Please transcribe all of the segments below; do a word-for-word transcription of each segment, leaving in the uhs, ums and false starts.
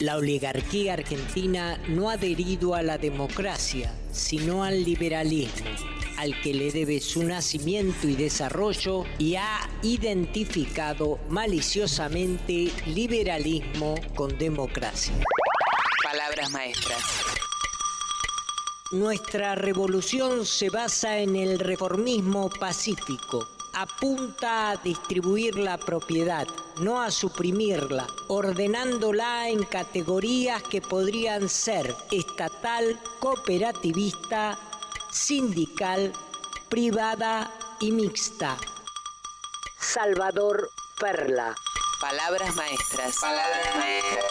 La oligarquía argentina no ha adherido a la democracia, sino al liberalismo, al que le debe su nacimiento y desarrollo, y ha identificado maliciosamente liberalismo con democracia. Palabras maestras. Nuestra revolución se basa en el reformismo pacífico. Apunta a distribuir la propiedad, no a suprimirla, ordenándola en categorías que podrían ser estatal, cooperativista, sindical, privada y mixta. Salvador Perla. Palabras maestras. Palabras maestras.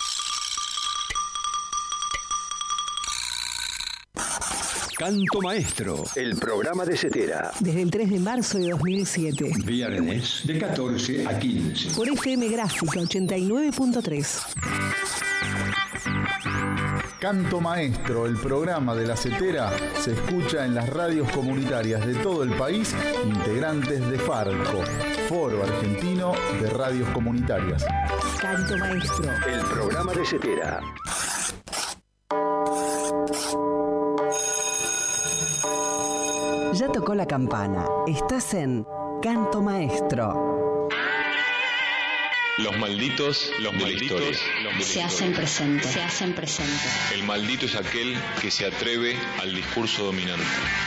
Canto Maestro, el programa de Cetera. Desde el tres de marzo de dos mil siete. Viernes de catorce a quince. Por F M Gráfica ochenta y nueve punto tres. Canto Maestro, el programa de la Cetera, se escucha en las radios comunitarias de todo el país, integrantes de Farco, Foro Argentino de Radios Comunitarias. Canto Maestro, el programa de Cetera. Ya tocó la campana. Estás en Canto Maestro. Los malditos, los de malditos, la historia. Los se hacen presentes, se hacen presentes. El maldito es aquel que se atreve al discurso dominante.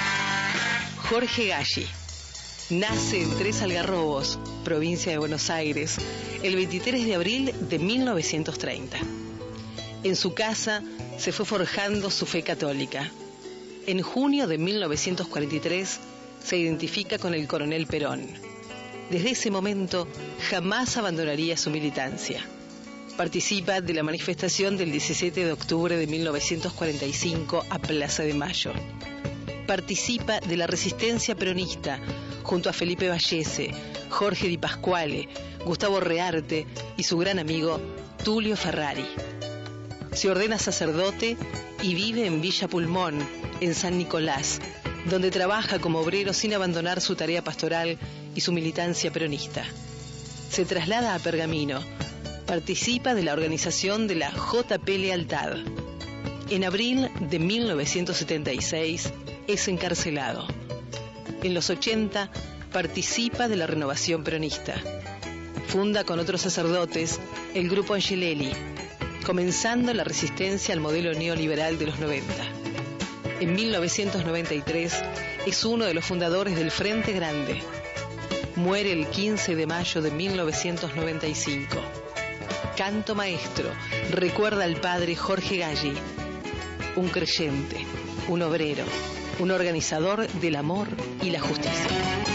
Jorge Galli nace en Tres Algarrobos, provincia de Buenos Aires, el veintitrés de abril de mil novecientos treinta. En su casa se fue forjando su fe católica. En junio de mil novecientos cuarenta y tres se identifica con el coronel Perón. Desde ese momento jamás abandonaría su militancia. Participa de la manifestación del diecisiete de octubre de mil novecientos cuarenta y cinco a Plaza de Mayo. Participa de la resistencia peronista junto a Felipe Vallese, Jorge Di Pasquale, Gustavo Rearte y su gran amigo Tulio Ferrari. Se ordena sacerdote y vive en Villa Pulmón, en San Nicolás, donde trabaja como obrero sin abandonar su tarea pastoral y su militancia peronista. Se traslada a Pergamino, participa de la organización de la J P Lealtad. En abril de mil novecientos setenta y seis es encarcelado. En los ochenta participa de la renovación peronista. Funda con otros sacerdotes el Grupo Angelelli, comenzando la resistencia al modelo neoliberal de los noventa. En mil novecientos noventa y tres es uno de los fundadores del Frente Grande. Muere el quince de mayo de mil novecientos noventa y cinco. Canto Maestro recuerda al padre Jorge Galli, un creyente, un obrero, un organizador del amor y la justicia.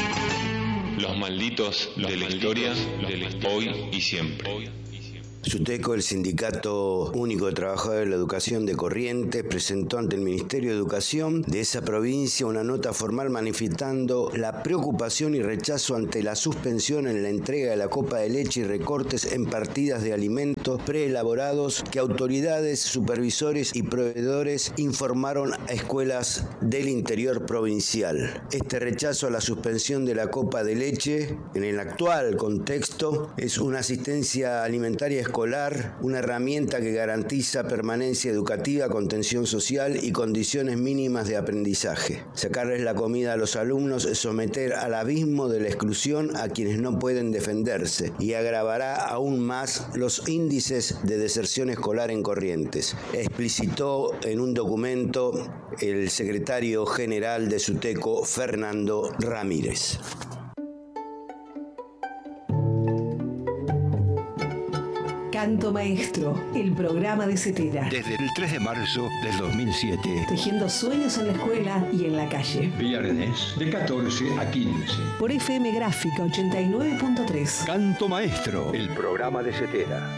Los malditos los de la historia, de hoy y siempre. SUTECO, el Sindicato Único de Trabajadores de la Educación de Corrientes, presentó ante el Ministerio de Educación de esa provincia una nota formal manifestando la preocupación y rechazo ante la suspensión en la entrega de la copa de leche y recortes en partidas de alimentos preelaborados que autoridades, supervisores y proveedores informaron a escuelas del interior provincial. Este rechazo a la suspensión de la copa de leche, en el actual contexto, es una asistencia alimentaria escolar, una herramienta que garantiza permanencia educativa, contención social y condiciones mínimas de aprendizaje. Sacarles la comida a los alumnos es someter al abismo de la exclusión a quienes no pueden defenderse y agravará aún más los índices de deserción escolar en Corrientes, explicitó en un documento el secretario general de SUTECO, Fernando Ramírez. Canto Maestro, el programa de Cetera. Desde el tres de marzo del dos mil siete. Tejiendo sueños en la escuela y en la calle. Viernes de catorce a quince. Por F M Gráfica ochenta y nueve punto tres. Canto Maestro, el programa de Cetera.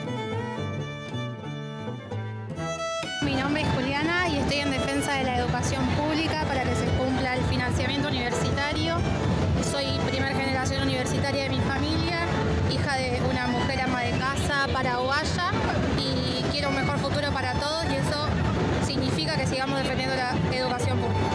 Mi nombre es Juliana y estoy en defensa de la educación pública para que se cumpla el financiamiento universitario. Soy primera generación universitaria de mi familia, hija de una mujer ama de casa paraguaya y quiero un mejor futuro para todos y eso significa que sigamos defendiendo la educación pública.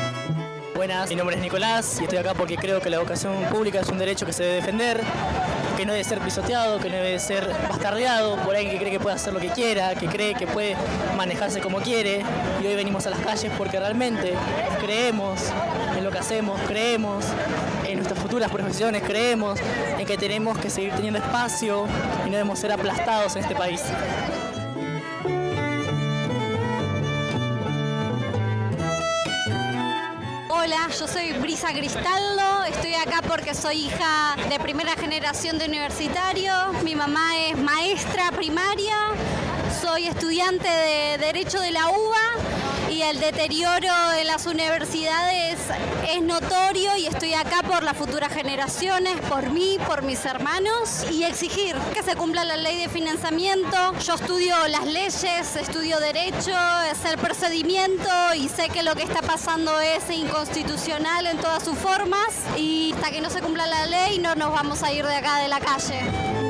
Buenas, mi nombre es Nicolás y estoy acá porque creo que la educación pública es un derecho que se debe defender. que no debe ser pisoteado, que no debe ser bastardeado por alguien que cree que puede hacer lo que quiera, que cree que puede manejarse como quiere. Y hoy venimos a las calles porque realmente creemos en lo que hacemos, creemos en nuestras futuras profesiones, creemos en que tenemos que seguir teniendo espacio y no debemos ser aplastados en este país. Hola, yo soy Brisa Cristaldo, estoy acá porque soy hija de primera generación de universitario, mi mamá es maestra primaria, soy estudiante de Derecho de la U B A y el deterioro en las universidades es notorio y estoy acá por las futuras generaciones, por mí, por mis hermanos y exigir que se cumpla la ley de financiamiento. Yo estudio las leyes, estudio Derecho, es el procedimiento y sé que lo que está pasando es inconstitucional en todas sus formas y hasta que no se cumpla la ley no nos vamos a ir de acá de la calle.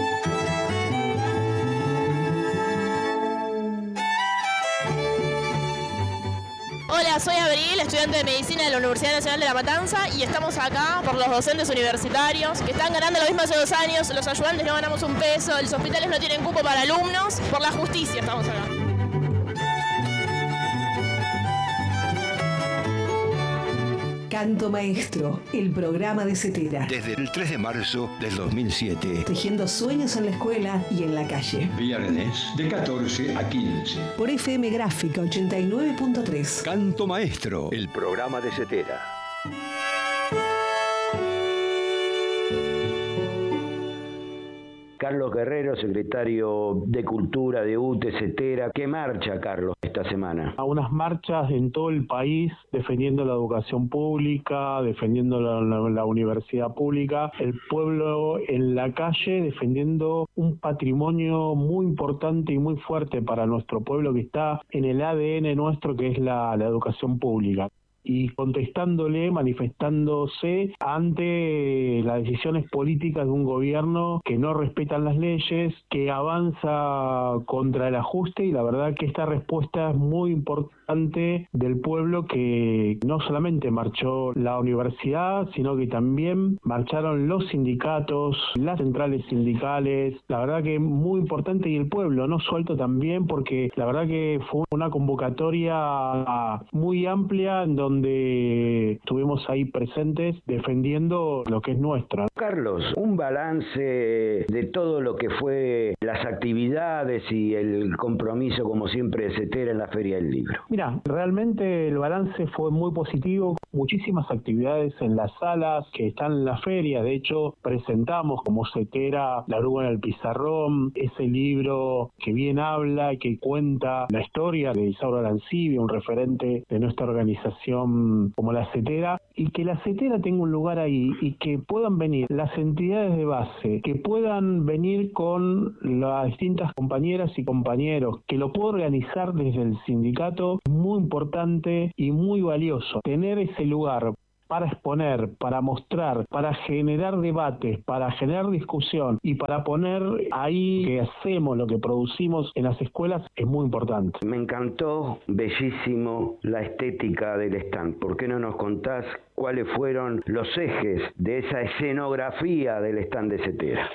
Hola, soy Abril, estudiante de Medicina de la Universidad Nacional de La Matanza y estamos acá por los docentes universitarios que están ganando lo mismo hace dos años, los ayudantes no ganamos un peso, los hospitales no tienen cupo para alumnos, por la justicia estamos acá. Canto Maestro, el programa de CETERA. Desde el tres de marzo del dos mil siete. Tejiendo sueños en la escuela y en la calle. Viernes de catorce a quince. Por F M Gráfica ochenta y nueve punto tres. Canto Maestro, el programa de CETERA. Carlos Guerrero, secretario de Cultura de U T E CETERA. ¿Qué marcha, Carlos, esta semana? A unas marchas en todo el país defendiendo la educación pública, defendiendo la, la, la universidad pública, el pueblo en la calle defendiendo un patrimonio muy importante y muy fuerte para nuestro pueblo que está en el A D N nuestro, que es la, la educación pública. Y contestándole, manifestándose ante las decisiones políticas de un gobierno que no respetan las leyes, que avanza contra el ajuste, y la verdad que esta respuesta es muy importante del pueblo, que no solamente marchó la universidad, sino que también marcharon los sindicatos, las centrales sindicales, la verdad que muy importante, y el pueblo no suelto también, porque la verdad que fue una convocatoria muy amplia en donde donde estuvimos ahí presentes defendiendo lo que es nuestro. Carlos, un balance de todo lo que fue las actividades y el compromiso, como siempre, de CETERA en la Feria del Libro. Mira, realmente el balance fue muy positivo, muchísimas actividades en las salas que están en la feria. De hecho, presentamos como CETERA La Oruga en el Pizarrón, ese libro que bien habla y que cuenta la historia de Isauro Arancibia, un referente de nuestra organización como la CETERA, y que la CETERA tenga un lugar ahí y que puedan venir las entidades de base, que puedan venir con las distintas compañeras y compañeros, que lo pueda organizar desde el sindicato, es muy importante y muy valioso. Tener ese lugar para exponer, para mostrar, para generar debates, para generar discusión y para poner ahí que hacemos, lo que producimos en las escuelas, es muy importante. Me encantó, bellísimo, la estética del stand. ¿Por qué no nos contás cuáles fueron los ejes de esa escenografía del stand de CETERA?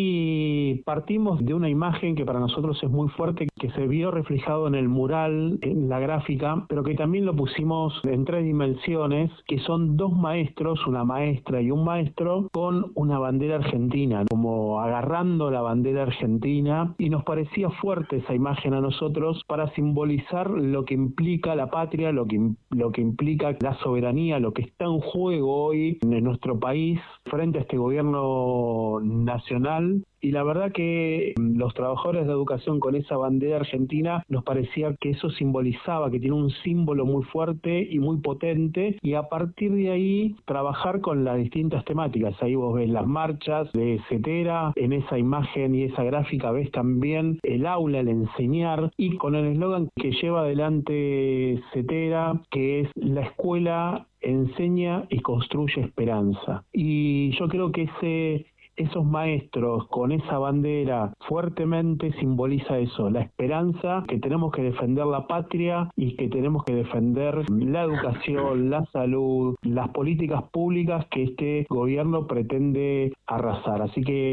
Ahí partimos de una imagen que para nosotros es muy fuerte, que se vio reflejado en el mural, en la gráfica, pero que también lo pusimos en tres dimensiones, que son dos maestros, una maestra y un maestro, con una bandera argentina, como agarrando la bandera argentina, y nos parecía fuerte esa imagen a nosotros para simbolizar lo que implica la patria, lo que, lo que implica la soberanía, lo que está en juego hoy en nuestro país frente a este gobierno nacional. Y la verdad que los trabajadores de educación con esa bandera argentina nos parecía que eso simbolizaba, que tiene un símbolo muy fuerte y muy potente, y a partir de ahí trabajar con las distintas temáticas. Ahí vos ves las marchas de CETERA, en esa imagen y esa gráfica ves también el aula, el enseñar, y con el eslogan que lleva adelante CETERA, que es la escuela enseña y construye esperanza. Y yo creo que ese esos maestros con esa bandera fuertemente simboliza eso, la esperanza, que tenemos que defender la patria y que tenemos que defender la educación, la salud, las políticas públicas que este gobierno pretende arrasar. Así que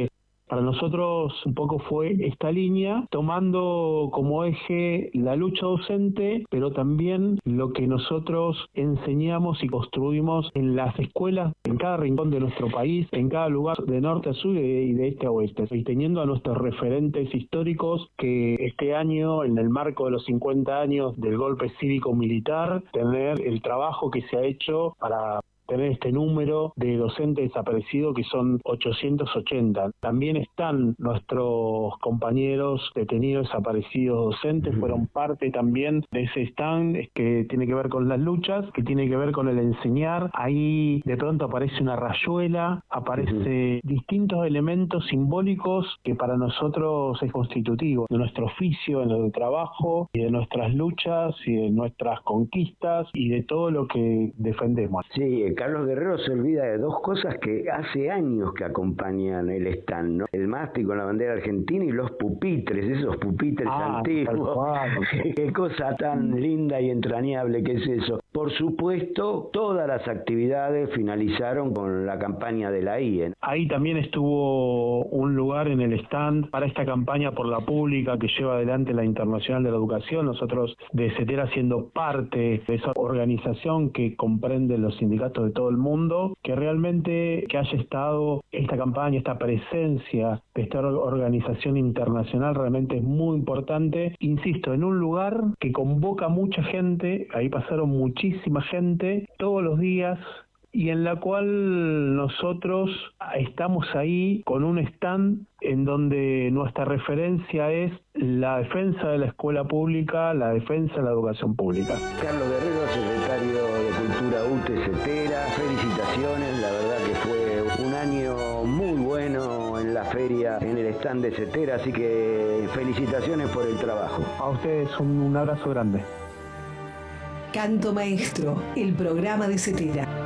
Para nosotros un poco fue esta línea, tomando como eje la lucha docente, pero también lo que nosotros enseñamos y construimos en las escuelas, en cada rincón de nuestro país, en cada lugar de norte a sur y de este a oeste, y teniendo a nuestros referentes históricos que este año, en el marco de los cincuenta años del golpe cívico-militar, tener el trabajo que se ha hecho para tener este número de docentes desaparecidos, que son ochocientos ochenta. También están nuestros compañeros detenidos desaparecidos docentes, fueron parte también de ese stand que tiene que ver con las luchas, que tiene que ver con el enseñar. Ahí de pronto aparece una rayuela, aparece uh-huh. distintos elementos simbólicos que para nosotros es constitutivo de nuestro oficio, de nuestro trabajo y de nuestras luchas y de nuestras conquistas y de todo lo que defendemos. Sí, Carlos Guerrero se olvida de dos cosas que hace años que acompañan el stand, ¿no? El mástil con la bandera argentina y los pupitres, esos pupitres ah, antiguos. Qué cosa tan linda y entrañable que es eso. Por supuesto, todas las actividades finalizaron con la campaña de la I E. Ahí también estuvo un lugar en el stand para esta campaña por la pública que lleva adelante la Internacional de la Educación. Nosotros de CETERA siendo parte de esa organización que comprende los sindicatos de todo el mundo, que realmente que haya estado esta campaña, esta presencia de esta organización internacional realmente es muy importante. Insisto, en un lugar que convoca mucha gente, ahí pasaron muchísima gente todos los días, y en la cual nosotros estamos ahí con un stand en donde nuestra referencia es la defensa de la escuela pública, la defensa de la educación pública. Carlos Guerrero, secretario de Cultura U T E CETERA, felicitaciones, la verdad que fue un año muy bueno en la feria, en el stand de CETERA, así que felicitaciones por el trabajo. A ustedes un, un abrazo grande. Canto Maestro, el programa de CETERA.